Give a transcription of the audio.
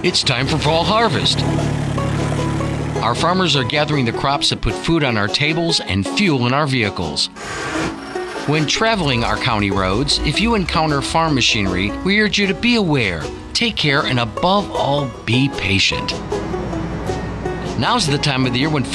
It's time for fall harvest. Our farmers are gathering the crops that put food on our tables and fuel in our vehicles. When traveling our county roads, if you encounter farm machinery, we urge you to be aware, take care, and above all, be patient. Now's the time of the year when